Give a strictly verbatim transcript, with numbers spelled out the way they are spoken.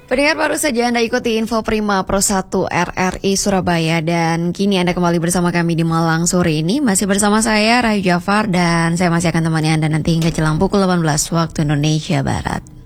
Pendengar, baru saja Anda ikuti info Prima Pro satu R R I Surabaya dan kini Anda kembali bersama kami di Malang sore ini. Masih bersama saya Rayu Jafar dan saya masih akan temani Anda nanti hingga jelang pukul delapan belas waktu Indonesia Barat.